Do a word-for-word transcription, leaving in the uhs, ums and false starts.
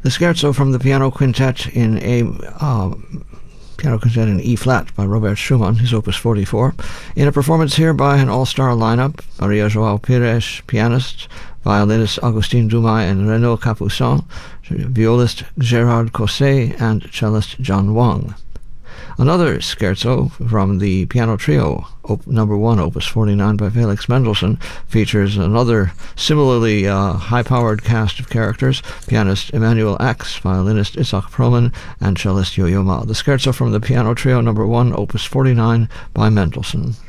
The Scherzo from the Piano Quintet in A... Uh, Piano Quintet in E-flat by Robert Schumann, his Opus forty-four, in a performance here by an all-star lineup: Maria João Pires, pianist, violinist Augustin Dumay and Renaud Capuçon, violist Gérard Cosset, and cellist John Wang. Another scherzo from the piano trio, op- number one, Opus forty-nine by Felix Mendelssohn, features another similarly uh, high-powered cast of characters: pianist Emmanuel Ax, violinist Isaac Proman, and cellist Yo-Yo Ma. The scherzo from the piano trio, number one, Opus forty-nine by Mendelssohn.